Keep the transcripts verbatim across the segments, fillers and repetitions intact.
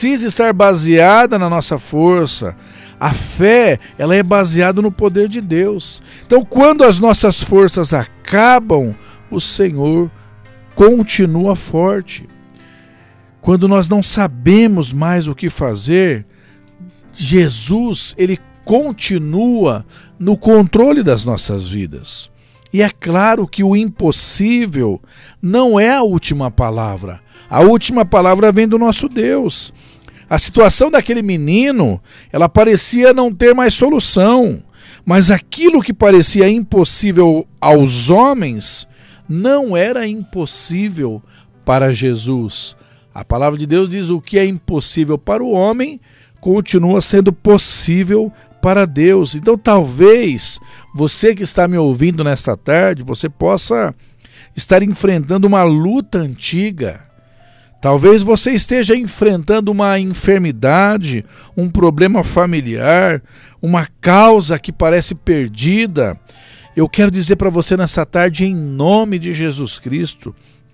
precisa estar baseada na nossa força. A fé, ela é baseada no poder de Deus. Então, quando as nossas forças acabam, o Senhor continua forte. Quando nós não sabemos mais o que fazer, Jesus, ele continua no controle das nossas vidas. E é claro que o impossível não é a última palavra. A última palavra vem do nosso Deus. A situação daquele menino, ela parecia não ter mais solução, mas aquilo que parecia impossível aos homens não era impossível para Jesus. A palavra de Deus diz: o que é impossível para o homem continua sendo possível para Deus. Então talvez você que está me ouvindo nesta tarde, você possa estar enfrentando uma luta antiga. Talvez você esteja enfrentando uma enfermidade, um problema familiar, uma causa que parece perdida. Eu quero dizer para você nessa tarde, em nome de Jesus Cristo,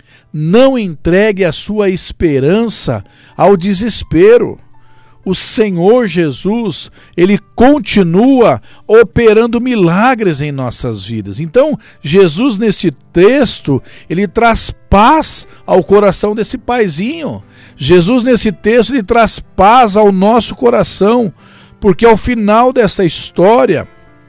não entregue a sua esperança ao desespero. O Senhor Jesus, ele continua operando milagres em nossas vidas. Então, Jesus, nesse texto, ele traz paz ao coração desse paizinho. Jesus, nesse texto, ele traz paz ao nosso coração, porque ao final dessa história,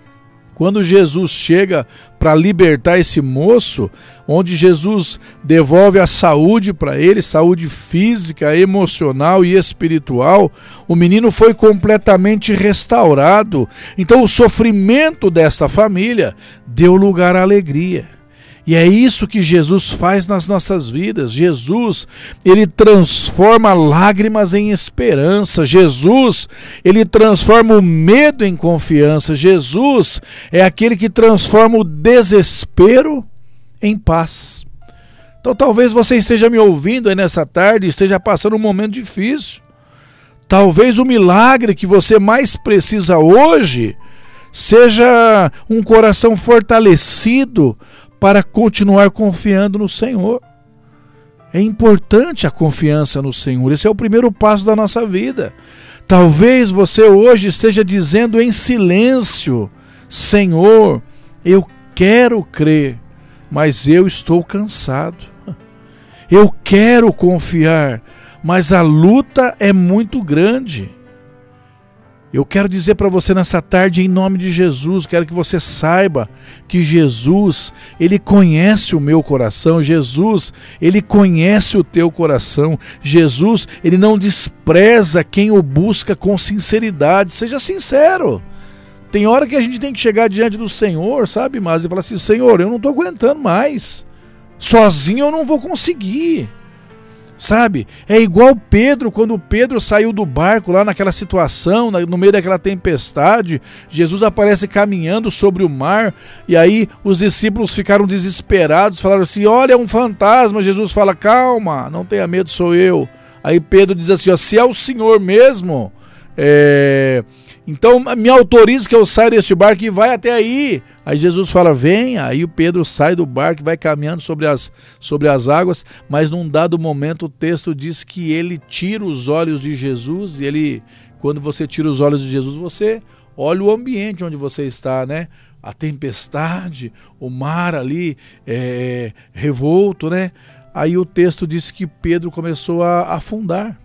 quando Jesus chega para libertar esse moço, onde Jesus devolve a saúde para ele, saúde física, emocional e espiritual, o menino foi completamente restaurado. Então o sofrimento desta família deu lugar à alegria. E é isso que Jesus faz nas nossas vidas. Jesus, ele transforma lágrimas em esperança. Jesus, ele transforma o medo em confiança. Jesus é aquele que transforma o desespero em paz. Então talvez você esteja me ouvindo aí nessa tarde e esteja passando um momento difícil. Talvez o milagre que você mais precisa hoje seja um coração fortalecido para continuar confiando no Senhor. É importante a confiança no Senhor. Esse é o primeiro passo da nossa vida. Talvez você hoje esteja dizendo em silêncio: Senhor, eu quero crer, mas eu estou cansado. Eu quero confiar, mas a luta é muito grande. Eu quero dizer para você nessa tarde, em nome de Jesus, quero que você saiba que Jesus, ele conhece o meu coração. Jesus, ele conhece o teu coração. Jesus, ele não despreza quem o busca com sinceridade. Seja sincero. Tem hora que a gente tem que chegar diante do Senhor, sabe, mas e falar assim: Senhor, eu não estou aguentando mais. Sozinho eu não vou conseguir. Sabe, é igual Pedro, quando Pedro saiu do barco lá naquela situação, no meio daquela tempestade, Jesus aparece caminhando sobre o mar, e aí os discípulos ficaram desesperados, falaram assim: olha, é um fantasma. Jesus fala: calma, não tenha medo, sou eu. Aí Pedro diz assim: ó, se é o Senhor mesmo, é... então me autorize que eu saia deste barco e vai até aí. Aí Jesus fala: venha. Aí o Pedro sai do barco e vai caminhando sobre as, sobre as águas, mas num dado momento o texto diz que ele tira os olhos de Jesus, e ele, quando você tira os olhos de Jesus, você olha o ambiente onde você está, né? A tempestade, o mar ali é, revolto, né? Aí o texto diz que Pedro começou a afundar.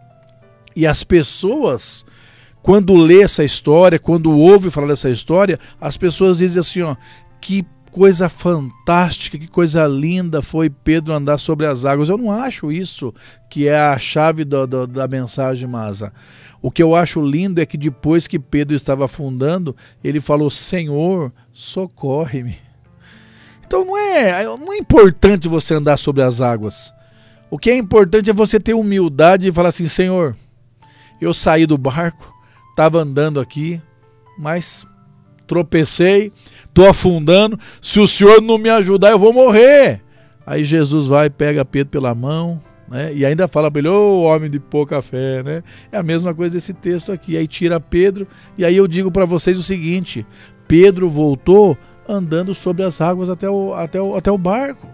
E as pessoas, quando lê essa história, quando ouve falar dessa história, as pessoas dizem assim: ó, que coisa fantástica, que coisa linda foi Pedro andar sobre as águas. Eu não acho isso que é a chave da, da, da mensagem, Masa. O que eu acho lindo é que depois que Pedro estava afundando, ele falou: Senhor, socorre-me. Então não é, não é importante você andar sobre as águas. O que é importante é você ter humildade e falar assim: Senhor, eu saí do barco, estava andando aqui, mas tropecei, estou afundando. Se o Senhor não me ajudar, eu vou morrer. Aí Jesus vai, pega Pedro pela mão, né, e ainda fala para ele: ô homem de pouca fé, né? É a mesma coisa desse texto aqui. Aí tira Pedro, e aí eu digo para vocês o seguinte: Pedro voltou andando sobre as águas até o, até o, até o barco.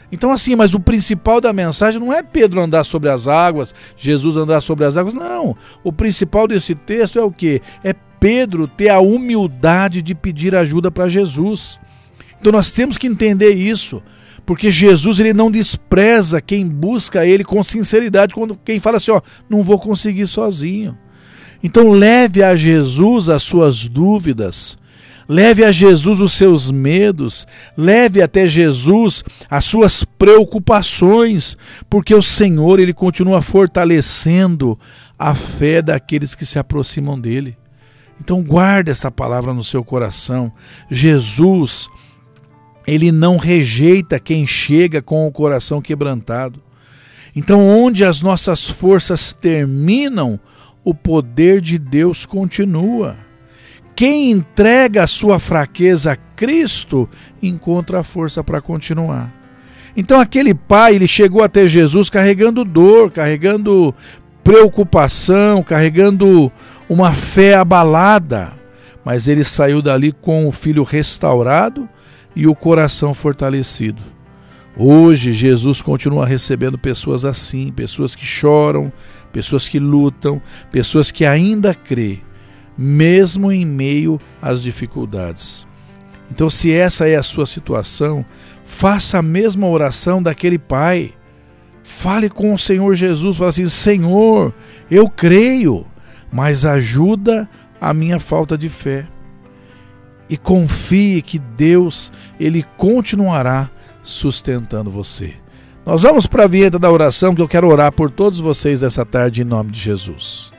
Então assim, mas o principal da mensagem não é Pedro andar sobre as águas, Jesus andar sobre as águas, não. O principal desse texto é o quê? É Pedro ter a humildade de pedir ajuda para Jesus. Então nós temos que entender isso, porque Jesus ele não despreza quem busca ele com sinceridade, quando quem fala assim, ó, não vou conseguir sozinho. Então leve a Jesus as suas dúvidas, leve a Jesus os seus medos, leve até Jesus as suas preocupações, porque o Senhor ele continua fortalecendo a fé daqueles que se aproximam dele. Então guarde esta palavra no seu coração. Jesus, ele não rejeita quem chega com o coração quebrantado. Então onde as nossas forças terminam, o poder de Deus continua. Quem entrega a sua fraqueza a Cristo, encontra a força para continuar. Então aquele pai, ele chegou até Jesus carregando dor, carregando preocupação, carregando uma fé abalada. Mas ele saiu dali com o filho restaurado e o coração fortalecido. Hoje Jesus continua recebendo pessoas assim, pessoas que choram, pessoas que lutam, pessoas que ainda crêem, mesmo em meio às dificuldades. Então, se essa é a sua situação, faça a mesma oração daquele pai. Fale com o Senhor Jesus, fale assim, Senhor, eu creio, mas ajuda a minha falta de fé. E confie que Deus, ele continuará sustentando você. Nós vamos para a vinheta da oração, que eu quero orar por todos vocês essa tarde em nome de Jesus.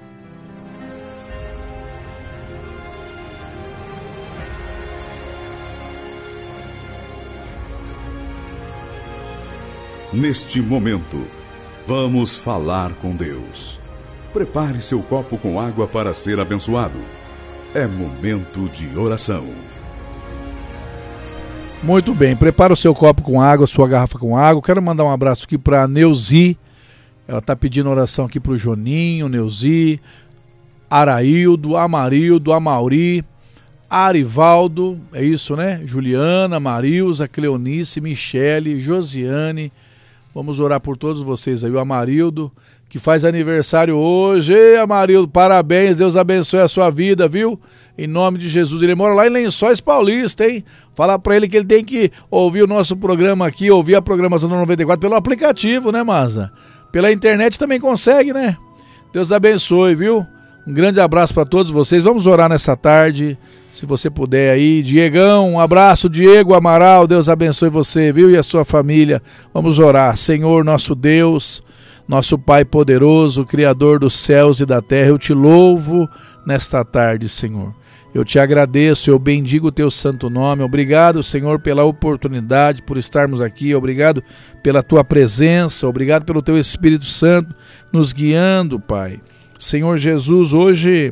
Neste momento, vamos falar com Deus. Prepare seu copo com água para ser abençoado. É momento de oração. Muito bem, prepara o seu copo com água, sua garrafa com água. Quero mandar um abraço aqui para a Neuzi. Ela está pedindo oração aqui para o Joninho, Neuzi, Araildo, Amarildo, Amauri, Arivaldo, é isso, né? Juliana, Marilza, Cleonice, Michele, Josiane. Vamos orar por todos vocês aí. O Amarildo, que faz aniversário hoje. Ei, Amarildo, parabéns, Deus abençoe a sua vida, viu? Em nome de Jesus. Ele mora lá em Lençóis Paulista, hein? Fala pra ele que ele tem que ouvir o nosso programa aqui, ouvir a programação do noventa e quatro pelo aplicativo, né, Maza? Pela internet também consegue, né? Deus abençoe, viu? Um grande abraço para todos vocês. Vamos orar nessa tarde, se você puder aí. Diegão, um abraço, Diego Amaral. Deus abençoe você, viu? E a sua família. Vamos orar. Senhor, nosso Deus, nosso Pai poderoso, Criador dos céus e da terra, eu te louvo nesta tarde, Senhor. Eu te agradeço, eu bendigo o teu santo nome. Obrigado, Senhor, pela oportunidade, por estarmos aqui. Obrigado pela tua presença. Obrigado pelo teu Espírito Santo nos guiando, Pai. Senhor Jesus, hoje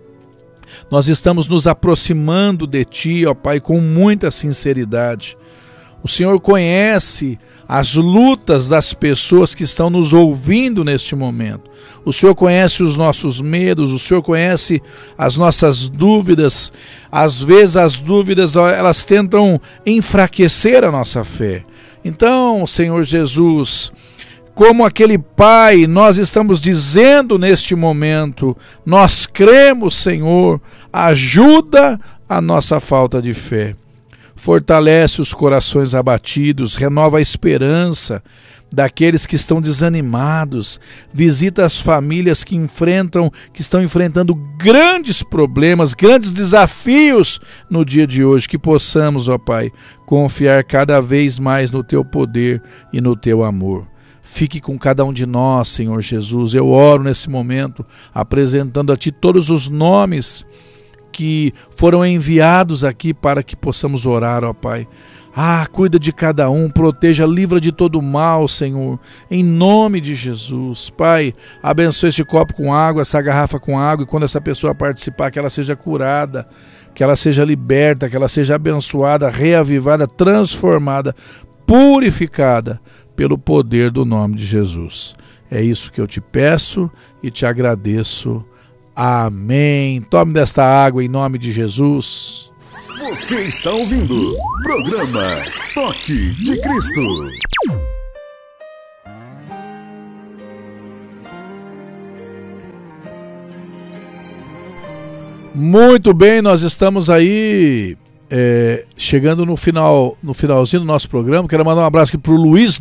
nós estamos nos aproximando de Ti, ó Pai, com muita sinceridade. O Senhor conhece as lutas das pessoas que estão nos ouvindo neste momento. O Senhor conhece os nossos medos, o Senhor conhece as nossas dúvidas. Às vezes as dúvidas, elas tentam enfraquecer a nossa fé. Então, Senhor Jesus, como aquele pai, nós estamos dizendo neste momento, nós cremos, Senhor, ajuda a nossa falta de fé. Fortalece os corações abatidos, renova a esperança daqueles que estão desanimados, visita as famílias que enfrentam, que estão enfrentando grandes problemas, grandes desafios no dia de hoje, que possamos, ó Pai, confiar cada vez mais no Teu poder e no Teu amor. Fique com cada um de nós, Senhor Jesus. Eu oro nesse momento, apresentando a Ti todos os nomes que foram enviados aqui para que possamos orar, ó Pai. Ah, cuida de cada um, proteja, livra de todo mal, Senhor, em nome de Jesus. Pai, abençoe este copo com água, essa garrafa com água, e quando essa pessoa participar, que ela seja curada, que ela seja liberta, que ela seja abençoada, reavivada, transformada, purificada pelo poder do nome de Jesus. É isso que eu te peço e te agradeço. Amém. Tome desta água em nome de Jesus. Você está ouvindo programa Toque de Cristo. Muito bem, nós estamos aí é, chegando no final, no finalzinho do nosso programa. Quero mandar um abraço aqui para o Luiz